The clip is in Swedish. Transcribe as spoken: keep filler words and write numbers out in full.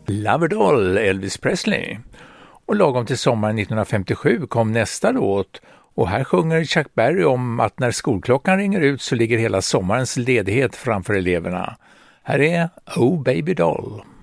Loverdoll, Elvis Presley. Och lagom till sommaren nittonhundrafemtiosju kom nästa låt och här sjunger Chuck Berry om att när skolklockan ringer ut så ligger hela sommarens ledighet framför eleverna. Här är Oh Baby Doll.